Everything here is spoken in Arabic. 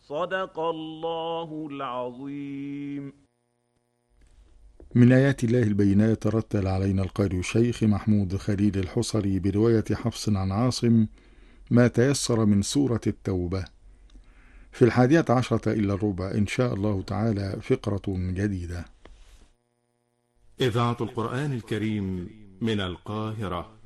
صدق الله العظيم. من آيات الله البينات رتل علينا القارئ الشيخ محمود خليل الحصري برواية حفص عن عاصم ما تيسر من سورة التوبة. في 11:50 إن شاء الله تعالى فقرة جديدة. إذاعة القرآن الكريم من القاهرة.